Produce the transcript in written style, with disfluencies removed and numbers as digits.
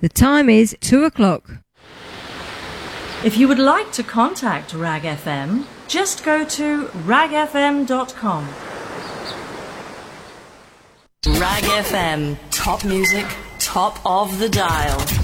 The time is 2 o'clock. If you would like to contact RAG FM, just go to ragfm.com. RAG FM, top music, top of the dial.